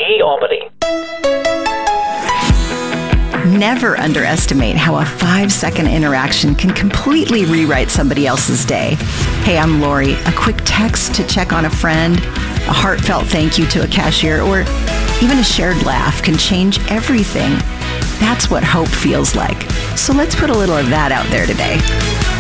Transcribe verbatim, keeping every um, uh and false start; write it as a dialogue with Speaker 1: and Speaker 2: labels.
Speaker 1: E Albany.
Speaker 2: Never underestimate how a five-second interaction can completely rewrite somebody else's day. Hey, I'm Lori. A quick text to check on a friend, a heartfelt thank you to a cashier, or even a shared laugh can change everything. That's what hope feels like. So let's put a little of that out there today.